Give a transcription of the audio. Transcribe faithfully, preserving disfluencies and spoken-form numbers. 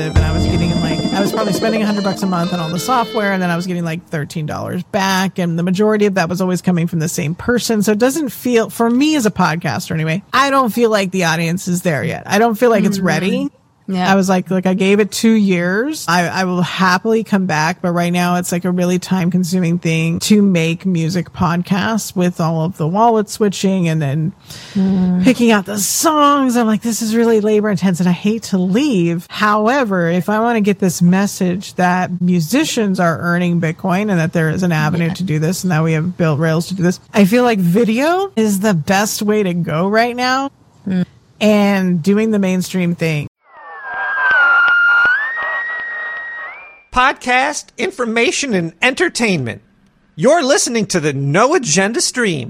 and I was getting like, I was probably spending a hundred bucks a month on all the software, and then I was getting like thirteen dollars back, and the majority of that was always coming from the same person. So it doesn't feel, for me as a podcaster anyway, I don't feel like the audience is there yet. I don't feel like it's ready. Yeah. I was like, like I gave it two years. I, I will happily come back, but right now it's like a really time consuming thing to make music podcasts with all of the wallet switching and then mm. picking out the songs. I'm like, this is really labor intense and I hate to leave. However, if I want to get this message that musicians are earning Bitcoin and that there is an avenue yeah. to do this and that we have built Rails to do this, I feel like video is the best way to go right now mm. and doing the mainstream thing. Podcast, information, and entertainment. You're listening to the No Agenda Stream.